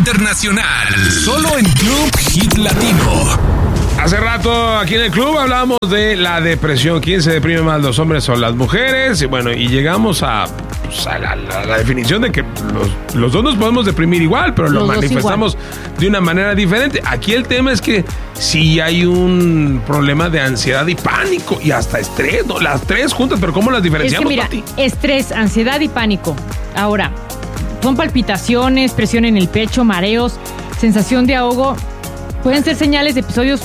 internacional, solo en Club Hit Latino. Hace rato aquí en el club hablábamos de la depresión. ¿Quién se deprime más, los hombres o las mujeres? Y bueno, y llegamos a la definición de que los dos nos podemos deprimir igual, pero lo manifestamos de una manera diferente. Aquí el tema es que sí hay un problema de ansiedad y pánico y hasta estrés, ¿no? Las tres juntas, pero ¿cómo las diferenciamos, Mira, estrés, ansiedad y pánico. Ahora, son palpitaciones, presión en el pecho, mareos, sensación de ahogo. Pueden ser señales de episodios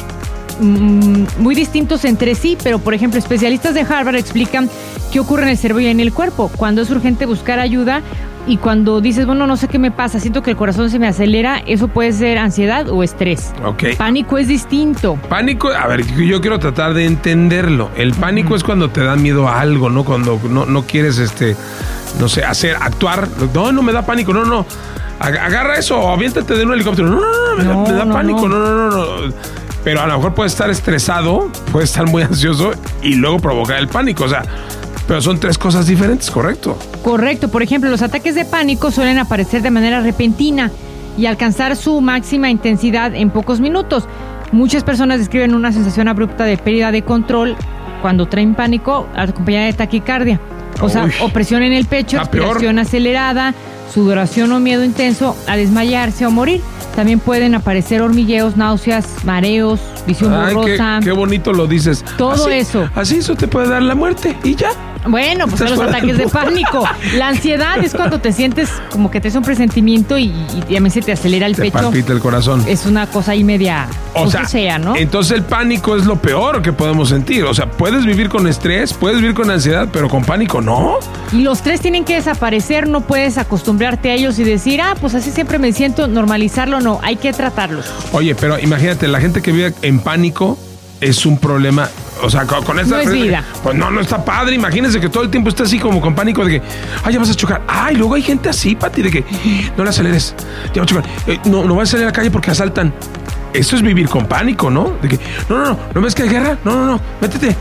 muy distintos entre sí, pero por ejemplo, especialistas de Harvard explican qué ocurre en el cerebro y en el cuerpo, cuando es urgente buscar ayuda y cuando dices, bueno, no sé qué me pasa, siento que el corazón se me acelera, eso puede ser ansiedad o estrés. Okay. Pánico es distinto. Pánico, a ver, yo quiero tratar de entenderlo. El pánico es cuando te da miedo a algo, ¿no? Cuando no quieres, no sé, actuar. No me da pánico, no. Agarra eso o aviéntate de un helicóptero. No, me da pánico, no. Pero a lo mejor puede estar estresado, puede estar muy ansioso y luego provocar el pánico, o sea, pero son tres cosas diferentes, ¿correcto? Correcto, por ejemplo, los ataques de pánico suelen aparecer de manera repentina y alcanzar su máxima intensidad en pocos minutos. Muchas personas describen una sensación abrupta de pérdida de control cuando traen pánico acompañada de taquicardia. O sea, opresión en el pecho, respiración acelerada, sudoración o miedo intenso a desmayarse o morir. También pueden aparecer hormigueos, náuseas, mareos, visión borrosa. Qué bonito lo dices. Todo eso. Así eso te puede dar la muerte y ya. Bueno, pues son los ataques de pánico. La ansiedad es cuando te sientes como que te es un presentimiento y también se te acelera el pecho. Te palpita el corazón. Es una cosa ahí media, o sea, ¿no? Entonces el pánico es lo peor que podemos sentir. O sea, puedes vivir con estrés, puedes vivir con ansiedad, pero con pánico no. Y los tres tienen que desaparecer, no puedes acostumbrarte a ellos y decir, pues así siempre me siento, normalizarlo, no, hay que tratarlos. Oye, pero imagínate, la gente que vive en pánico es un problema. O sea, con esta... No es vida. Pues no está padre. Imagínense que todo el tiempo está así como con pánico de que, ya vas a chocar. Y luego hay gente así, Pati, de que no la aceleres. Ya va a chocar. No vas a salir a la calle porque asaltan. Eso es vivir con pánico, ¿no? De que, no ves que hay guerra. No, métete.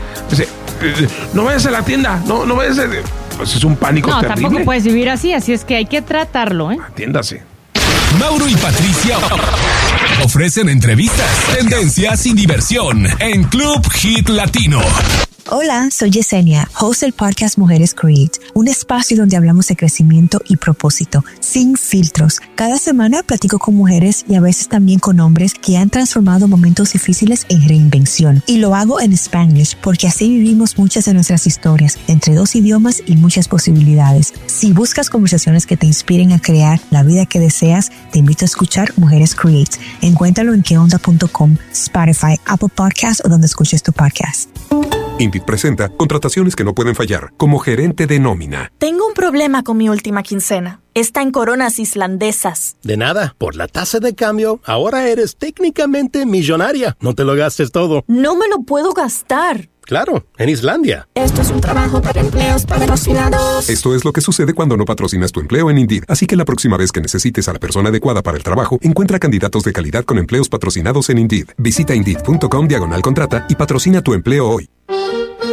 No vayas a la tienda. No vayas a... Pues es un pánico terrible. No, tampoco puedes vivir así es que hay que tratarlo, ¿eh? Atiéndase. Mauro y Patricia ofrecen entrevistas, tendencias y diversión en Club Hit Latino. Hola, soy Yesenia, host del podcast Mujeres Create, un espacio donde hablamos de crecimiento y propósito, sin filtros. Cada semana platico con mujeres y a veces también con hombres que han transformado momentos difíciles en reinvención. Y lo hago en Spanglish porque así vivimos muchas de nuestras historias, entre dos idiomas y muchas posibilidades. Si buscas conversaciones que te inspiren a crear la vida que deseas, te invito a escuchar Mujeres Create. Encuéntralo en queonda.com, Spotify, Apple Podcasts o donde escuches tu podcast. Indeed presenta contrataciones que no pueden fallar, como gerente de nómina. Tengo un problema con mi última quincena. Está en coronas islandesas. De nada, por la tasa de cambio, ahora eres técnicamente millonaria. No te lo gastes todo. No me lo puedo gastar. Claro, en Islandia. Esto es un trabajo para empleos patrocinados. Esto es lo que sucede cuando no patrocinas tu empleo en Indeed. Así que la próxima vez que necesites a la persona adecuada para el trabajo, encuentra candidatos de calidad con empleos patrocinados en Indeed. Visita Indeed.com/contrata y patrocina tu empleo hoy.